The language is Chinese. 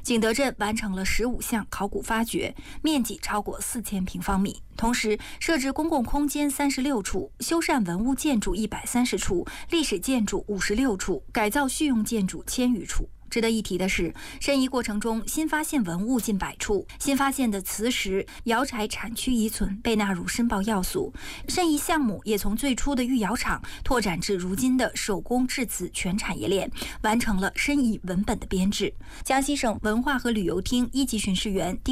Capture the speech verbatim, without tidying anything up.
景德镇完成了十五项考古发掘，面积超过四千平方米。同时，设置公共空间三十六处，修缮文物建筑一百三十处，历史建筑五十六处，改造蓄用建筑千余处。值得一提的是，申遗过程中新发现文物近百处，新发现的磁石、窑柴产区遗存被纳入申报要素。申遗项目也从最初的御窑厂拓展至如今的手工制瓷全产业链，完成了申遗文本的编制。江西省文化和旅游厅一级巡视员